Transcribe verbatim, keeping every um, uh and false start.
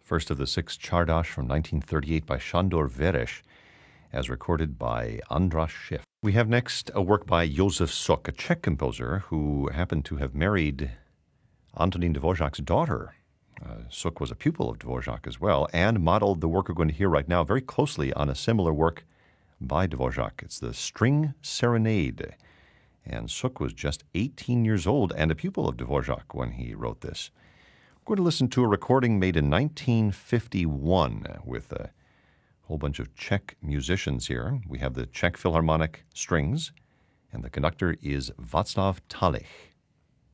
first of the six Czardas from nineteen thirty-eight by Sándor Veres, as recorded by András Schiff. We have next a work by Josef Suk, a Czech composer who happened to have married Antonín Dvořák's daughter. Uh, Suk was a pupil of Dvořák as well and modeled the work we're going to hear right now very closely on a similar work by Dvořák. It's the String Serenade. And Suk was just eighteen years old and a pupil of Dvořák when he wrote this. We're going to listen to a recording made in nineteen fifty-one with a whole bunch of Czech musicians here. We have the Czech Philharmonic Strings, and the conductor is Václav Talich.